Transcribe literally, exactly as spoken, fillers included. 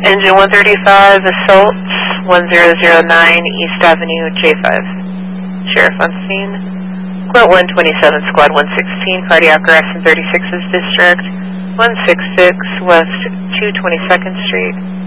Engine one thirty-five, assault, one zero zero nine East Avenue, J five. Sheriff on scene. Quote one twenty-seven, Squad one sixteen, cardiac arrest in thirty-sixth District, one sixty-six West two twenty-second Street.